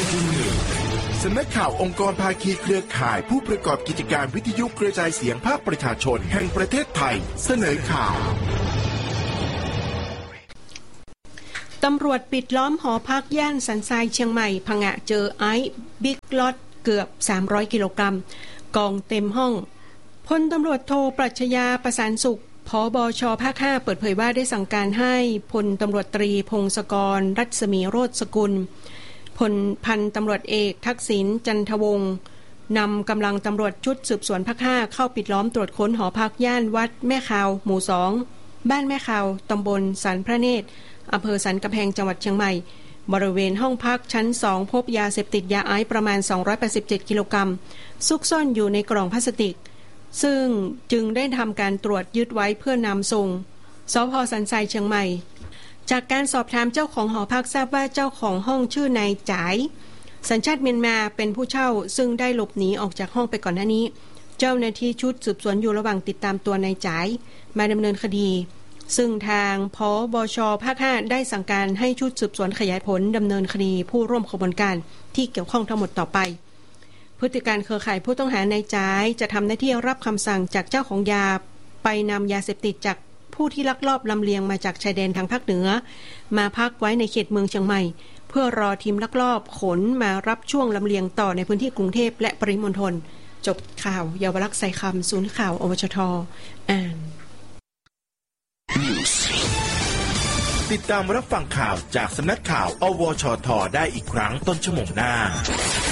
สำนักข่าวองค์กรภาคีเครือข่ายผู้ประกอบกิจการวิทยุกระจายเสียงภาคประชาชนแห่งประเทศไทยเสนอข่าวตำรวจปิดล้อมหอพักย่านสันทรายเชียงใหม่ผงะเจอไอซ์บิ๊กล็อตเกือบ300กิโลกรัมกองเต็มห้องพลตำรวจโทปรัชญาประสานสุขผบชภาค 5เปิดเผยว่าได้สั่งการให้พลตำรวจตรีพงศกรรัศมีโรจน์สกุลพันตำรวจเอกทักษิณจันทวงศ์นำกำลังตำรวจชุดสืบสวนภาค 5เข้าปิดล้อมตรวจค้นหอพักย่านวัดแม่ขาวหมู่2บ้านแม่ขาวตำบลสันพระเนตรอำเภอสันกำแพงจังหวัดเชียงใหม่บริเวณห้องพักชั้น2พบยาเสพติดยาไอซ์ประมาณ287กิโลกรัมซุกซ่อนอยู่ในกล่องพลาสติกซึ่งจึงได้ทำการตรวจยึดไว้เพื่อนำส่งสภ.สันทรายเชียงใหม่จากการสอบถามเจ้าของหอพักทราบว่าเจ้าของห้องชื่อนายจ๋ายสัญชาติเมียนมาเป็นผู้เช่าซึ่งได้หลบหนีออกจากห้องไปก่อนหน้านี้เจ้าหน้าที่ชุดสืบสวนอยู่ระหว่างติดตามตัวนายจ๋ายมาดำเนินคดีซึ่งทางผบชภาค 5ได้สั่งการให้ชุดสืบสวนขยายผลดำเนินคดีผู้ร่วมขบวนการที่เกี่ยวข้องทั้งหมดต่อไปพฤติการเครือข่ายผู้ต้องหานายจ๋ายจะทำหน้าที่รับคำสั่งจากเจ้าของยาไปนำยาเสพติดจากผู้ที่ลักลอบลำเลียงมาจากชายแดนทางภาคเหนือมาพักไว้ในเขตเมืองเชียงใหม่เพื่อรอทีมลักลอบขนมารับช่วงลำเลียงต่อในพื้นที่กรุงเทพและปริมณฑลจบข่าวเยาวลักษณ์ใส่คำศูนย์ข่าวอวชท.อ่านติดตามรับฟังข่าวจากสำนักข่าวอวชท.ได้อีกครั้งต้นชั่วโมงหน้า